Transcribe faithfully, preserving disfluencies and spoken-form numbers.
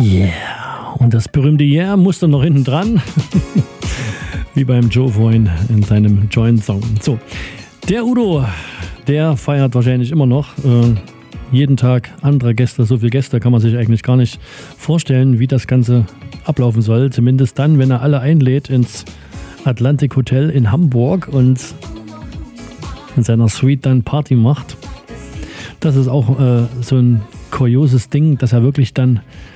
Yeah. Und das berühmte Yeah muss dann noch hinten dran. Wie beim Joe vorhin in seinem Joint-Song. So, der Udo, der feiert wahrscheinlich immer noch. Äh, jeden Tag andere Gäste. So viele Gäste kann man sich eigentlich gar nicht vorstellen, wie das Ganze ablaufen soll. Zumindest dann, wenn er alle einlädt ins Atlantic Hotel in Hamburg und in seiner Suite dann Party macht. Das ist auch äh, so ein kurioses Ding, dass er wirklich dann